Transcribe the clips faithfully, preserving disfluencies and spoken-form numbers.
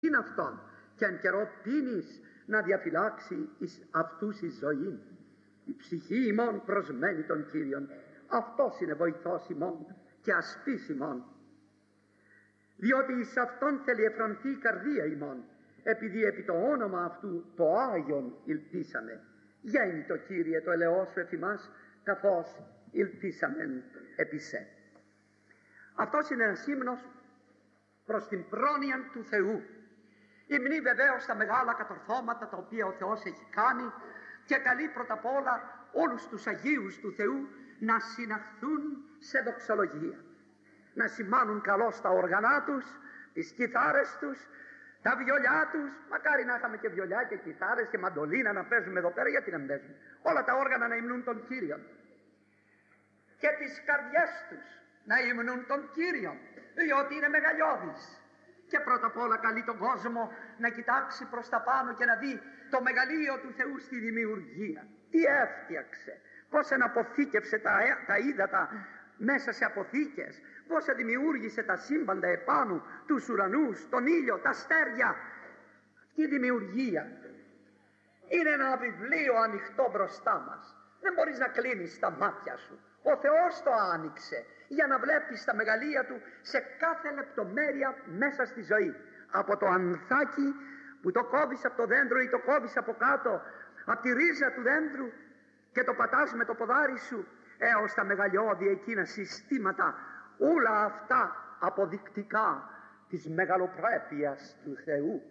είναι αυτόν και εν καιρό πίνης να διαφυλάξει εις αυτούς η ζωή. Η ψυχή ημών προσμένει τον Κύριον. Αυτός είναι βοηθός ημών και ασπής ημών. Διότι εις αυτόν θέλει εφρονθεί η καρδία ημών, επειδή επί το όνομα αυτού το Άγιον υλπίσαμε. Γέννη το Κύριε το ελαιό σου εφ' ημάς, καθώς υλπίσαμεν επί σε. Αυτός είναι ένας ύμνος προς την πρόνοια του Θεού. Υμνεί βεβαίως τα μεγάλα κατορθώματα τα οποία ο Θεός έχει κάνει και καλεί πρώτα απ' όλα όλους τους Αγίους του Θεού να συναχθούν σε δοξολογία, να σημάνουν καλώς τα όργανα τους, τις κιθάρες τους, τα βιολιά τους. Μακάρι να είχαμε και βιολιά και κιθάρες και μαντολίνα να παίζουμε εδώ πέρα, γιατί να μην παίζουμε. Όλα τα όργανα να υμνούν τον Κύριον και τις καρδιές τους να υμνούν τον Κύριον, διότι είναι μεγαλειώδης. Και πρώτα απ' όλα καλεί τον κόσμο να κοιτάξει προς τα πάνω και να δει το μεγαλείο του Θεού στη δημιουργία. Τι έφτιαξε, πώς εναποθήκευσε τα, τα ύδατα μέσα σε αποθήκες, πώς δημιούργησε τα σύμπαντα επάνω, τους ουρανούς, τον ήλιο, τα αστέρια. Αυτή η δημιουργία είναι ένα βιβλίο ανοιχτό μπροστά μας. Δεν μπορείς να κλείνεις τα μάτια σου. Ο Θεός το άνοιξε για να βλέπεις τα μεγαλεία Του σε κάθε λεπτομέρεια μέσα στη ζωή. Από το ανθάκι που το κόβεις από το δέντρο ή το κόβεις από κάτω, από τη ρίζα του δέντρου και το πατάς με το ποδάρι σου, έως τα μεγαλειώδη εκείνα συστήματα, όλα αυτά αποδεικτικά της μεγαλοπρέπειας του Θεού.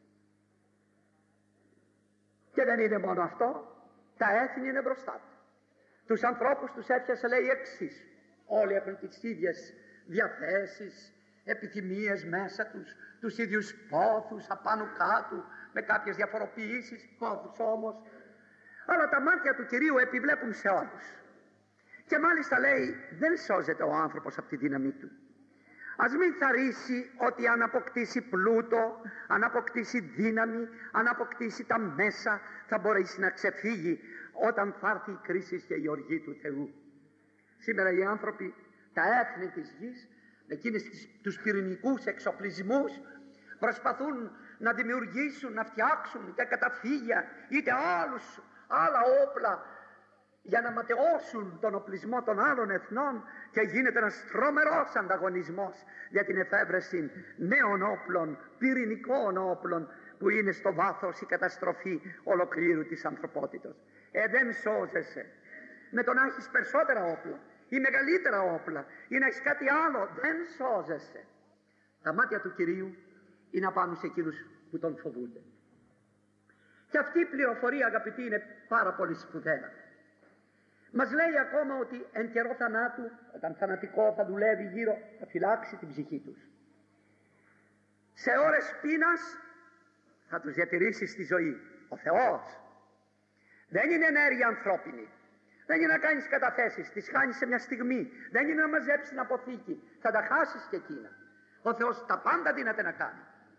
Και δεν είναι μόνο αυτό, τα έθνη είναι μπροστά Του. Τους ανθρώπους τους έφτιασε, λέει, εξής. Όλοι έχουν τις ίδιες διαθέσεις, επιθυμίες μέσα τους, τους ίδιους πόθους απάνω κάτω, με κάποιες διαφοροποιήσεις, πόθους όμως. Αλλά τα μάτια του Κυρίου επιβλέπουν σε όλους. Και μάλιστα, λέει, δεν σώζεται ο άνθρωπος από τη δύναμή του. Ας μην θαρρήσει ότι αν αποκτήσει πλούτο, αν αποκτήσει δύναμη, αν αποκτήσει τα μέσα, θα μπορέσει να ξεφύγει όταν θα έρθει η κρίση και η οργή του Θεού. Σήμερα οι άνθρωποι, τα έθνη της γης, εκείνες τους πυρηνικούς εξοπλισμούς, προσπαθούν να δημιουργήσουν, να φτιάξουν και καταφύγια, είτε άλλους, άλλα όπλα, για να ματαιώσουν τον οπλισμό των άλλων εθνών, και γίνεται ένας τρομερός ανταγωνισμός για την εφεύρεση νέων όπλων, πυρηνικών όπλων, που είναι στο βάθος η καταστροφή ολοκλήρου της ανθρωπότητος. Ε, δεν σώζεσαι με το να έχεις περισσότερα όπλα ή μεγαλύτερα όπλα ή να έχεις κάτι άλλο. Δεν σώζεσαι. Τα μάτια του Κυρίου είναι απάνω σε εκείνους που τον φοβούνται. Και αυτή η πληροφορία, αγαπητοί, είναι πάρα πολύ σπουδαία. Μας λέει ακόμα ότι εν καιρό θανάτου, όταν θανατικό θα δουλεύει γύρω, θα φυλάξει την ψυχή τους. Σε ώρες πείνας θα τους διατηρήσει στη ζωή. Ο Θεός δεν είναι ενέργεια ανθρώπινη. Δεν είναι να κάνεις καταθέσεις, τις χάνεις σε μια στιγμή. Δεν είναι να μαζέψεις την αποθήκη, θα τα χάσεις και εκείνα. Ο Θεός τα πάντα δύναται να κάνει.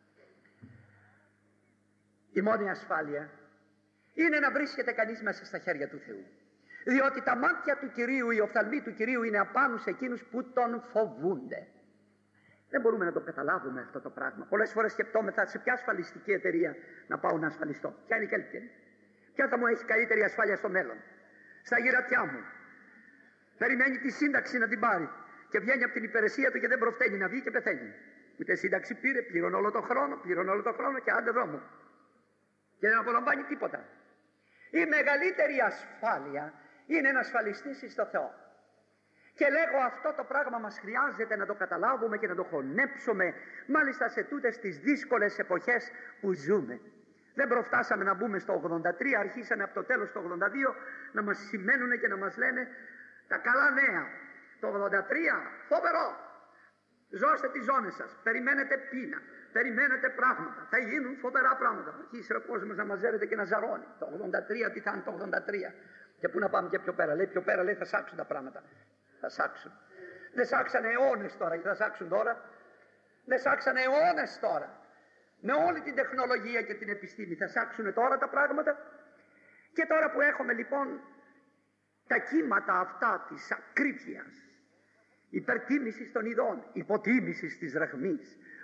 Η μόνη ασφάλεια είναι να βρίσκεται κανείς μέσα στα χέρια του Θεού. Διότι τα μάτια του Κυρίου, οι οφθαλμοί του Κυρίου είναι απάνω σε εκείνους που τον φοβούνται. Δεν μπορούμε να το καταλάβουμε αυτό το πράγμα. Πολλές φορές σκεπτόμεθα σε ποια ασφαλιστική εταιρεία να πάω να ασφαλιστώ. Ποια είναι η καλύτερη. Ποια θα μου έχει καλύτερη ασφάλεια στο μέλλον. Στα γυρατιά μου. Περιμένει τη σύνταξη να την πάρει. Και βγαίνει από την υπηρεσία του και δεν προφταίνει να βγει και πεθαίνει. Ούτε σύνταξη πήρε, πλήρωνε όλο το χρόνο, πλήρωνε όλο το χρόνο και άντε δρόμο. Και δεν απολαμβάνει τίποτα. Η μεγαλύτερη ασφάλεια είναι να ασφαλιστείς στο Θεό. Και λέγω, αυτό το πράγμα μας χρειάζεται να το καταλάβουμε και να το χωνέψουμε, μάλιστα σε τούτες τις δύσκολες εποχές που ζούμε. Δεν προφτάσαμε να μπούμε στο ογδόντα τρία, αρχίσανε από το τέλος του ογδόντα δύο να μας σημαίνουν και να μας λένε τα καλά νέα. Το ογδόντα τρία, φοβερό. Ζώστε τις ζώνες σας, περιμένετε πείνα, περιμένετε πράγματα, θα γίνουν φοβερά πράγματα. Αρχίσει ο κόσμος να μαζεύεται και να ζαρώνει. Το ογδόντα τρία, τι θα είναι το ογδόντα τρία. Και πού να πάμε και πιο πέρα. Λέει πιο πέρα, λέει, θα σάξουν τα πράγματα. Θα σάξουν. Δεν σάξανε αιώνες τώρα, και θα σάξουν τώρα. Δεν σάξανε αιώνες τώρα. Με όλη την τεχνολογία και την επιστήμη θα σάξουν τώρα τα πράγματα. Και τώρα που έχουμε λοιπόν τα κύματα αυτά της ακρίβειας, υπερτίμησης των ειδών, υποτίμησης της ραχμής,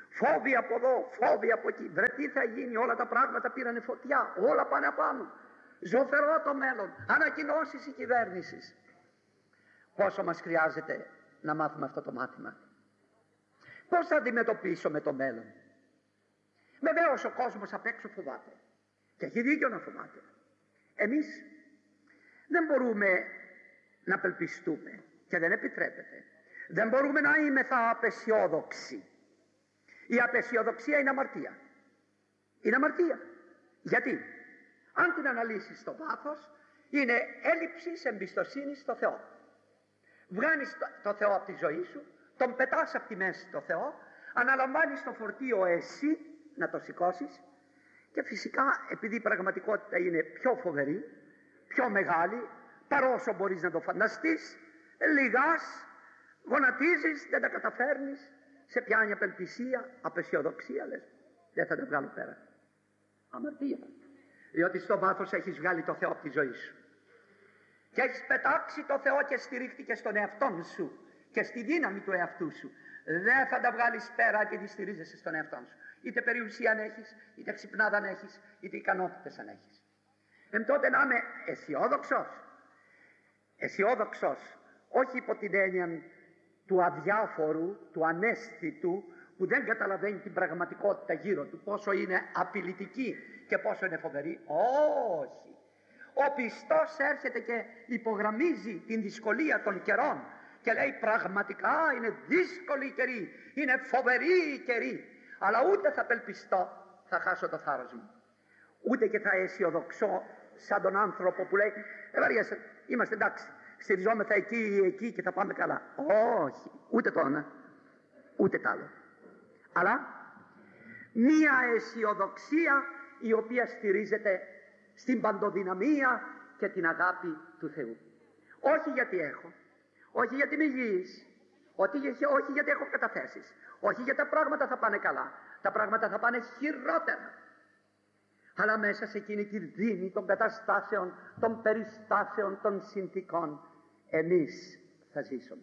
Φόβοι από εδώ, φόβοι από εκεί. Βρε τι θα γίνει, όλα τα πράγματα πήρανε φωτιά, όλα πάνε απάνω. Ζωφερό το μέλλον, ανακοινώσεις η κυβέρνηση. Πόσο μας χρειάζεται να μάθουμε αυτό το μάθημα. Πώς θα αντιμετωπίσουμε το μέλλον. Βεβαίως ο κόσμος απ' έξω φοβάται. Και έχει δίκιο να φοβάται. Εμείς δεν μπορούμε να απελπιστούμε και δεν επιτρέπεται. Δεν μπορούμε να είμεθα απεσιόδοξοι. Η απεσιοδοξία είναι αμαρτία. Είναι αμαρτία. Γιατί? Αν την αναλύσεις στο βάθος, είναι έλλειψη εμπιστοσύνης στο Θεό. Βγάνεις το, το Θεό από τη ζωή σου, τον πετάς από τη μέση το Θεό, αναλαμβάνεις το φορτίο εσύ να το σηκώσεις και φυσικά επειδή η πραγματικότητα είναι πιο φοβερή, πιο μεγάλη, παρόσο μπορείς να το φανταστείς, λιγάς, γονατίζεις, δεν τα καταφέρνεις, σε πιάνει απελπισία, απεσιοδοξία, λες, δεν θα τα βγάλω πέρα. Αμαρτία. Διότι στο βάθος έχεις βγάλει το Θεό από τη ζωή σου. Και έχεις πετάξει το Θεό και στηρίχτηκες στον εαυτό σου και στη δύναμη του εαυτού σου. Δεν θα τα βγάλεις πέρα επειδή στηρίζεσαι στον εαυτό σου. Είτε περιουσία αν έχεις, είτε ξυπνάδα αν έχεις, είτε ικανότητες αν έχεις. Εν τότε να είμαι αισιόδοξος. Αισιόδοξος, όχι υπό την έννοια του αδιάφορου, του αναίσθητου, που δεν καταλαβαίνει την πραγματικότητα γύρω του, πόσο είναι απειλητική και πόσο είναι φοβερή. Όχι. Ο πιστός έρχεται και υπογραμμίζει την δυσκολία των καιρών και λέει πραγματικά είναι δύσκολη η καιρή, είναι φοβερή η καιρή, αλλά ούτε θα απελπιστώ, θα χάσω το θάρρος μου. Ούτε και θα αισιοδοξώ σαν τον άνθρωπο που λέει ευαριέσαι, είμαστε εντάξει, στηριζόμεθα εκεί ή εκεί και θα πάμε καλά. Όχι, ούτε το ένα, ούτε τ' άλλο. Αλλά μία αισιοδοξία η οποία στηρίζεται στην παντοδυναμία και την αγάπη του Θεού. Όχι γιατί έχω, όχι γιατί είμαι υγιής, όχι, όχι γιατί έχω καταθέσεις, όχι γιατί τα πράγματα θα πάνε καλά, τα πράγματα θα πάνε χειρότερα. Αλλά μέσα σε εκείνη τη δίνη των καταστάσεων, των περιστάσεων, των συνθηκών, εμείς θα ζήσουμε.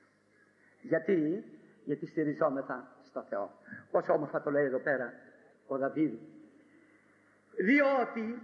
Γιατί, γιατί στηριζόμεθα στο Θεό. Πόσο όμορφα το λέει εδώ πέρα ο Δαβίδ. Διότι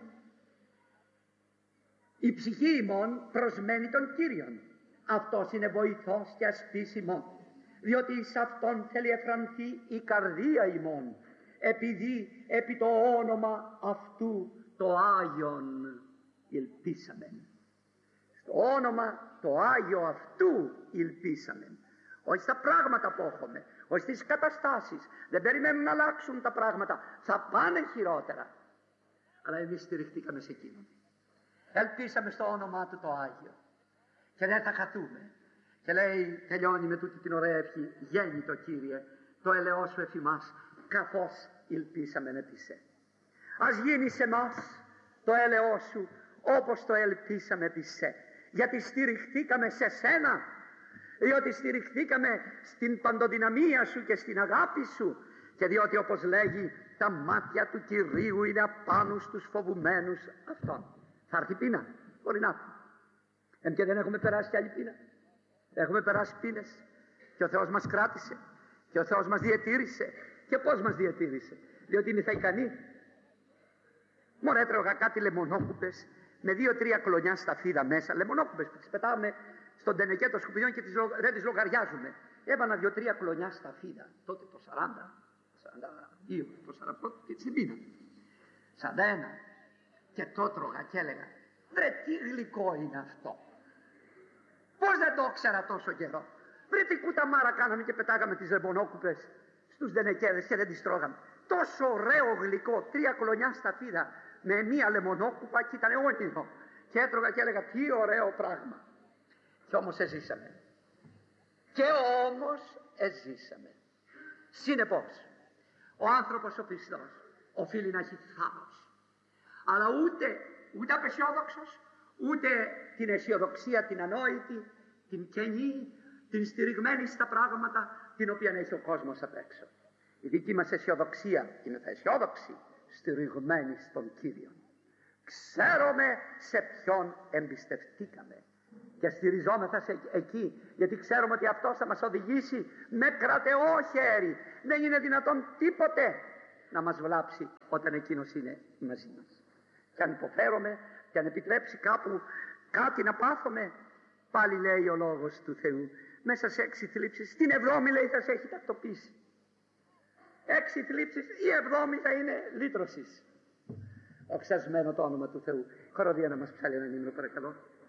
η ψυχή ημών προσμένει τον Κύριον. Αυτός είναι βοηθός και ασπής ημών. Διότι σε Αυτόν θέλει εφρανθεί η καρδία ημών. Επειδή επί το όνομα αυτού το Άγιον ελπίσαμεν. Στο όνομα το Άγιο αυτού ελπίσαμεν. Όχι στα πράγματα που έχουμε, όχι στις καταστάσεις. Δεν περιμένουν να αλλάξουν τα πράγματα. Θα πάνε χειρότερα. Αλλά εμείς στηριχτήκαμε σε εκείνον. Ελπίσαμε στο όνομά του το Άγιο. Και δεν θα χαθούμε. Και λέει, τελειώνει με τούτη την ωραία ευχή. Γέννητο Κύριε, το ελαιό σου εφ' ημάς, καθώς ελπίσαμεν επί σε. Ας γίνει σε μας το έλεό σου όπως το ελπίσαμε επί σε. Γιατί στηριχτήκαμε σε σένα, διότι στηριχτήκαμε στην παντοδυναμία σου και στην αγάπη σου και διότι όπως λέγει τα μάτια του Κυρίου είναι απάνω στους φοβουμένους αυτών. Θα έρθει πείνα, μπορεί να έρθει. Εν και δεν έχουμε περάσει κι άλλη πείνα. Έχουμε περάσει πείνες και ο Θεός μας κράτησε και ο Θεός μας διατήρησε. Και πώς μας διατήρησε? Διότι είναι θα ικανή. Μωρέ, έτρωγα κάτι λεμονόκουπες με δύο-τρία κλονιά σταφίδα μέσα. Λεμονόκουπες που τις πετάμε στον τενεκέ των σκουπιδιών και τις, δεν τις λογαριάζουμε. Έβανα δύο-τρία κλονιά σταφίδα. Τότε το σαράντα, σαράντα δύο, το σαράντα και στην πείνα. σαράντα ένα. Και το έτρωγα και έλεγα, βρε τι γλυκό είναι αυτό. Πώς δεν το ήξερα τόσο καιρό. Βρε τι κουταμάρα κάναμε και πετάγαμε τις λεμονόκουπες στους δενεκέδες και δεν τις τρώγαμε. Τόσο ωραίο γλυκό, τρία κλονιά σταφίδα με μία λεμονόκουπα και ήταν όνειρο. Και έτρωγα και έλεγα τι ωραίο πράγμα. Και όμως εζήσαμε. Και όμως εζήσαμε. Συνεπώς, ο άνθρωπος ο πιστός οφείλει να έχει θάρρος. Αλλά ούτε, ούτε απεσιόδοξος, ούτε την αισιοδοξία την ανόητη, την κενή, την στηριγμένη στα πράγματα την οποία έχει ο κόσμος απ' έξω. Η δική μας αισιοδοξία είναι θα αισιόδοξη, στηριγμένη στον Κύριο. Ξέρουμε σε ποιον εμπιστευτήκαμε. και στηριζόμεθα σε εκεί, γιατί ξέρουμε ότι αυτός θα μας οδηγήσει με κρατεό χέρι. Δεν είναι δυνατόν τίποτε να μας βλάψει όταν εκείνος είναι μαζί μας. Και αν υποφέρομαι και αν επιτρέψει κάπου κάτι να πάθουμε, πάλι λέει ο λόγος του Θεού, μέσα σε έξι θλίψεις, την εβδόμη λέει θα σε έχει τακτοποιήσει. Έξι θλίψεις, η εβδόμη θα είναι λύτρωσης. Οξασμένο το όνομα του Θεού. Χοροδία να μας ψάλει έναν ύμνο παρακαλώ.